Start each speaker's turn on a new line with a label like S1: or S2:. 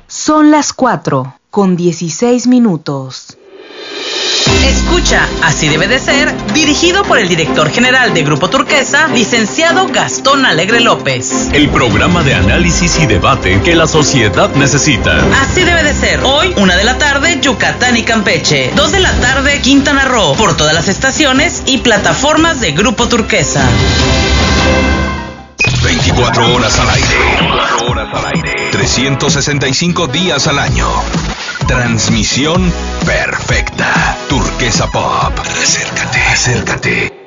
S1: Son las 4:16.
S2: Escucha, así debe de ser, dirigido por el director general de Grupo Turquesa, licenciado Gastón Alegre López.
S3: El programa de análisis y debate que la sociedad necesita.
S2: Así debe de ser. Hoy, 1:00 p.m, Yucatán y Campeche. 2:00 p.m, Quintana Roo. Por todas las estaciones y plataformas de Grupo Turquesa.
S4: 24 horas al aire. 365 días al año. Transmisión perfecta. Turquesa Pop. Acércate.